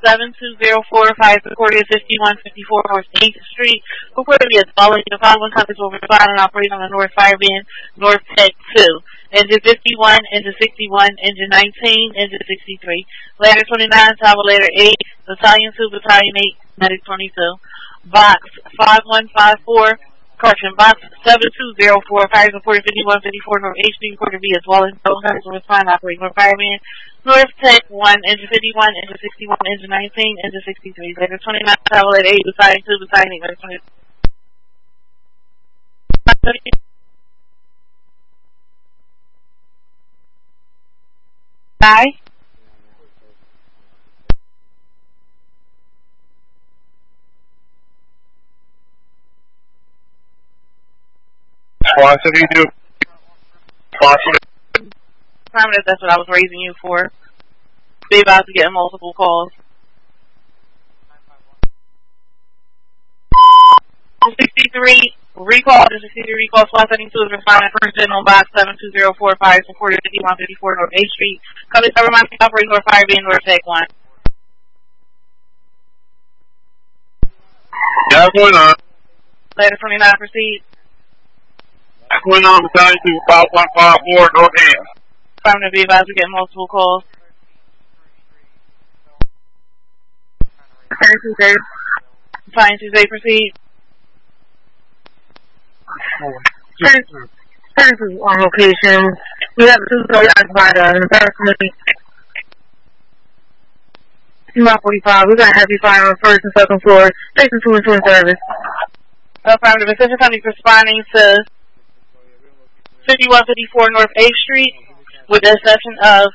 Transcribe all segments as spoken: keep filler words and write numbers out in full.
seven two zero four five, recorded at fifty-one fifty-four North eighth Street. Reported to be a following the following companies will respond and operate on the North Fire Band, North Tech two. Engine fifty-one, engine sixty-one, engine nineteen, engine sixty-three. Ladder twenty-nine, tower ladder eight, battalion two, battalion eight, medic twenty-two. Box five one five four, correction, box seven two zero four, fire reported fifty-one fifty-four North H D, reported to be as well as no companies will respond and operate North Fire Band, North Tech one, engine fifty-one, engine sixty-one, engine nineteen, engine sixty-three. Ladder twenty-nine, tower ladder eight, battalion two, battalion eight, medic twenty-two. Bye. Swanson, you do. Swanson. That's what I was raising you for. Be about to get multiple calls. sixty-three, recall, the sixty-three recall, SWAT seventy-two is responding first in on box seven two zero four five, supported fifty-one fifty-four North eighth Street. Company cover my operating North Fire Band, North Tech one. Yeah, what's going on? Ladder twenty-nine, proceed. What's going on, battalion two, five one five four, North End. I'm going to be about to get multiple calls. Battalion two, they proceed. Services on location. We have two story occupied uh, approximately Mile forty-five. We got heavy fire on first and second floor. Station two and two in service. Affirmative. Assistant company responding to fifty-one fifty-four North eighth Street with the exception of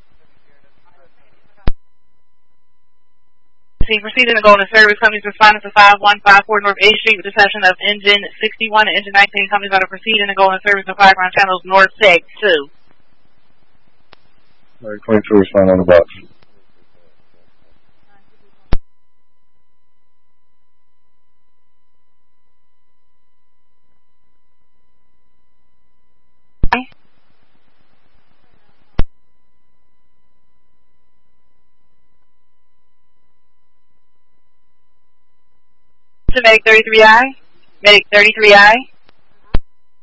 proceeding to go into service. Companies responding to five one five four North eighth Street with the exception of engine sixty-one and engine nineteen. Companies that are proceeding to go into service to Fireground Channels North Tech two. Very twenty-two, respond on the box. To Medic thirty-three I. Medic thirty-three I.